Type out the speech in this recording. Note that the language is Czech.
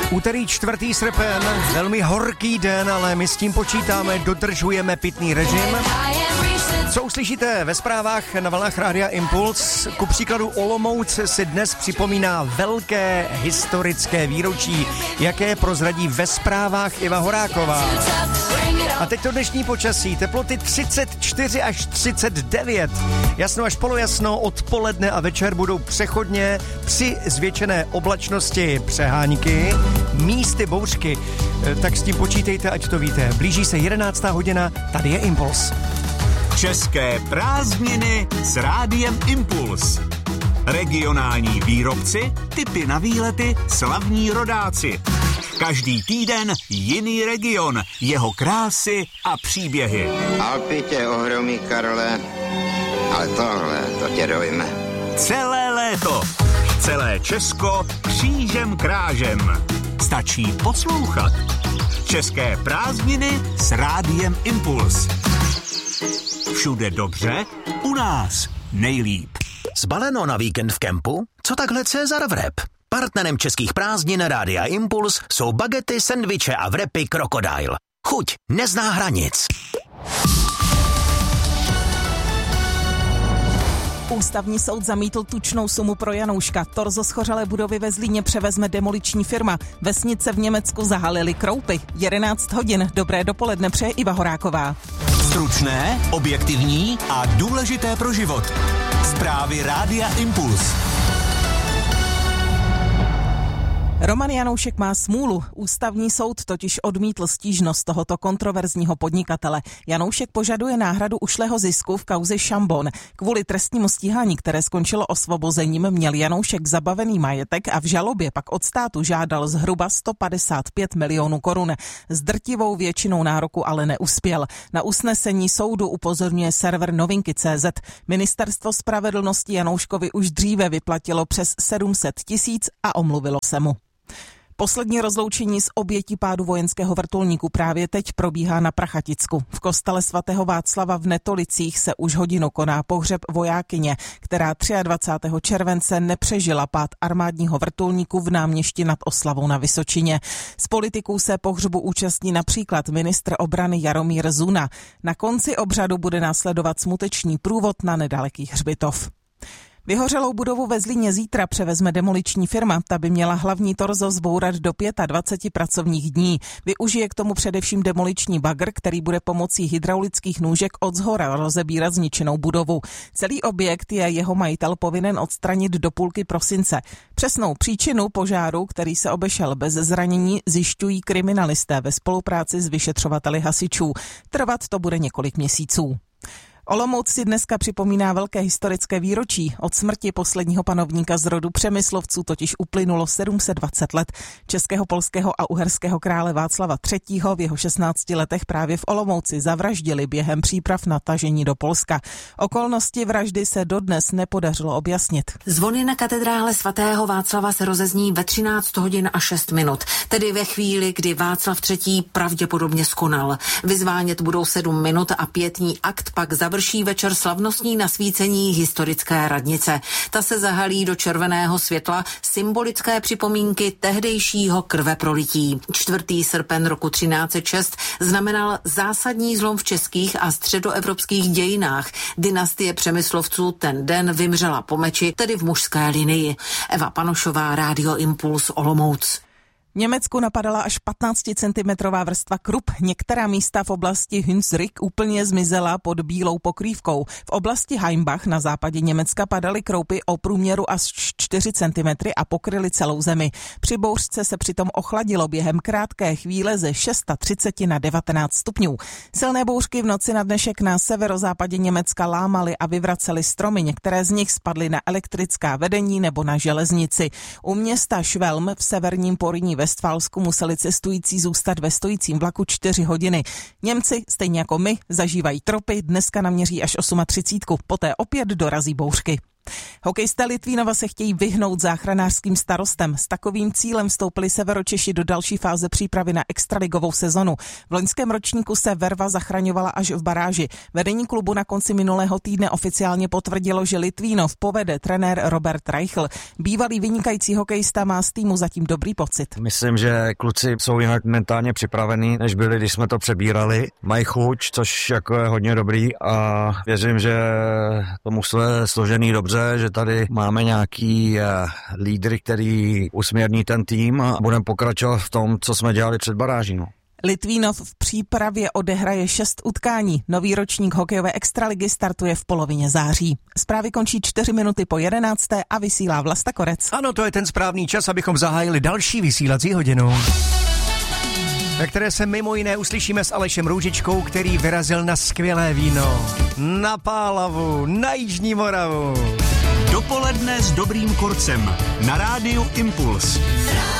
Úterý 4. srpen, velmi horký den, ale my s tím počítáme, dodržujeme pitný režim. Co uslyšíte ve zprávách na vlnách Rádia Impuls? Ku příkladu Olomouc si dnes připomíná velké historické výročí, jaké prozradí ve zprávách Iva Horáková. A teď to dnešní počasí, teploty 34 až 39. Jasno až polojasno, odpoledne a večer budou přechodně při zvětšené oblačnosti přehánky, místy bouřky. Tak s tím počítejte, ať to víte. Blíží se 11. hodina, tady je Impuls. České prázdniny s Rádiem Impuls. Regionální výrobci, tipy na výlety, slavní rodáci. Každý týden jiný region, jeho krásy a příběhy. Alpy tě ohromí, Karle, ale tohle, to tě dojme. Celé léto, celé Česko křížem krážem. Stačí poslouchat. České prázdniny s Rádiem Impuls. Všude dobře, u nás nejlíp. Zbaleno na víkend v kempu? Co takhle Cezar Vrep? Partnerem českých prázdnin Rádia Impuls jsou bagety, sendviče a vrepy Krokodil. Chuť nezná hranic. Ústavní soud zamítl tučnou sumu pro Janouška. Torzo schořelé budovy ve Zlíně převezme demoliční firma. Vesnice v Německu zahalily kroupy. 11 hodin. Dobré dopoledne přeje Iva Horáková. Stručné, objektivní a důležité pro život. Zprávy Rádia Impuls. Roman Janoušek má smůlu. Ústavní soud totiž odmítl stížnost tohoto kontroverzního podnikatele. Janoušek požaduje náhradu ušlého zisku v kauze Šambon. Kvůli trestnímu stíhání, které skončilo osvobozením, měl Janoušek zabavený majetek a v žalobě pak od státu žádal zhruba 155 milionů korun. S drtivou většinou nároku ale neuspěl. Na usnesení soudu upozorňuje server Novinky.cz. Ministerstvo spravedlnosti Janouškovi už dříve vyplatilo přes 700 000 a omluvilo se mu. Poslední rozloučení s obětí pádu vojenského vrtulníku právě teď probíhá na Prachaticku. V kostele svatého Václava v Netolicích se už hodinu koná pohřeb vojákyně, která 23. července nepřežila pád armádního vrtulníku v Náměšti nad Oslavou na Vysočině. Z politiků se pohřbu účastní například ministr obrany Jaromír Zuna. Na konci obřadu bude následovat smuteční průvod na nedaleký hřbitov. Vyhořelou budovu ve Zlíně zítra převezme demoliční firma. Ta by měla hlavní torzo zbourat do 25 pracovních dní. Využije k tomu především demoliční bagr, který bude pomocí hydraulických nůžek odzhora rozebírat zničenou budovu. Celý objekt je jeho majitel povinen odstranit do půlky prosince. Přesnou příčinu požáru, který se obešel bez zranění, zjišťují kriminalisté ve spolupráci s vyšetřovateli hasičů. Trvat to bude několik měsíců. Olomouc si dneska připomíná velké historické výročí. Od smrti posledního panovníka z rodu Přemyslovců totiž uplynulo 720 let. Českého, polského a uherského krále Václava III. V jeho 16 letech právě v Olomouci zavraždili během příprav na tažení do Polska. Okolnosti vraždy se dodnes nepodařilo objasnit. Zvony na katedrále svatého Václava se rozezní ve 13 hodin a 6 minut, tedy ve chvíli, kdy Václav III. Pravděpodobně skonal. Vyzvánět budou 7 minut a pietní akt pak završí večer slavnostní nasvícení historické radnice. Ta se zahalí do červeného světla symbolické připomínky tehdejšího krveprolití. 4. srpen roku 1306 znamenal zásadní zlom v českých a středoevropských dějinách. Dynastie Přemyslovců ten den vymřela po meči, tedy v mužské linii. Eva Panošová, Rádio Impuls, Olomouc. V Německu napadala až 15 cm vrstva krup. Některá místa v oblasti Hunsrück úplně zmizela pod bílou pokrývkou. V oblasti Heimbach na západě Německa padaly kroupy o průměru až 4 cm a pokryly celou zemi. Při bouřce se přitom ochladilo během krátké chvíle ze 630 na 19 stupňů. Silné bouřky v noci na dnešek na severozápadě Německa lámaly a vyvracely stromy. Některé z nich spadly na elektrická vedení nebo na železnici. U města Švelm v severním Porýní Vestfálsku museli cestující zůstat ve stojícím vlaku 4 hodiny. Němci, stejně jako my, zažívají tropy, dneska naměří až 38, poté opět dorazí bouřky. Hokejisté Litvínova se chtějí vyhnout záchranářským starostem. S takovým cílem vstoupili Severočeši do další fáze přípravy na extraligovou sezonu. V loňském ročníku se Verva zachraňovala až v baráži. Vedení klubu na konci minulého týdne oficiálně potvrdilo, že Litvínov povede trenér Robert Reichl. Bývalý vynikající hokejista má z týmu zatím dobrý pocit. Myslím, že kluci jsou jinak mentálně připravení, než byli, když jsme to přebírali. Mají chuť, což jako je hodně dobrý a věřím, že to mužstvo je složený dobře, že tady máme nějaký lídry, který usměrní ten tým a budeme pokračovat v tom, co jsme dělali před baráží. No. Litvínov v přípravě odehraje 6 utkání. Nový ročník hokejové extraligy startuje v polovině září. Zprávy končí 4 minuty po 11. a vysílá Vlasta Korec. Ano, to je ten správný čas, abychom zahájili další vysílací hodinu, ve které se mimo jiné uslyšíme s Alešem Růžičkou, který vyrazil na skvělé víno, na Pálavu, na Jižní Moravu. Dopoledne s dobrým kurcem na rádiu Impuls.